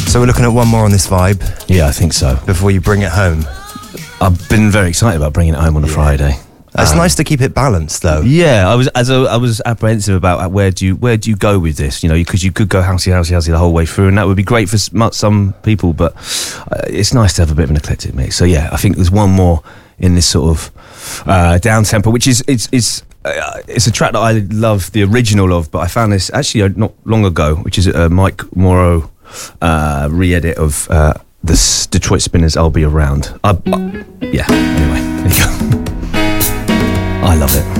So we're looking at one more on this vibe. Yeah, I think so. Before you bring it home. I've been very excited about bringing it home on a Friday. It's nice to keep it balanced, though. Yeah, I was apprehensive about where do you go with this? You know, because you could go housey the whole way through, and that would be great for some people. But it's nice to have a bit of an eclectic mix. So yeah, I think there's one more in this sort of down tempo, which is it's a track that I love the original of, but I found this actually not long ago, which is a Mike Morrow re-edit of the Detroit Spinners' "I'll Be Around." Yeah. Anyway, there you go. I love it.